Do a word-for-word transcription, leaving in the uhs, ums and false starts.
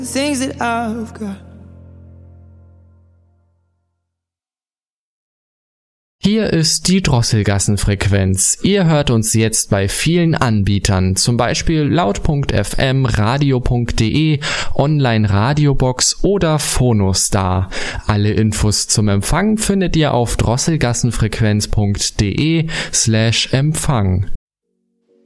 things that I've got. Hier ist die Drosselgassenfrequenz. Ihr hört uns jetzt bei vielen Anbietern, zum Beispiel laut Punkt f m, radio Punkt de, Online Radiobox oder Phonostar. Alle Infos zum Empfang findet ihr auf drosselgassenfrequenz Punkt de slash Empfang.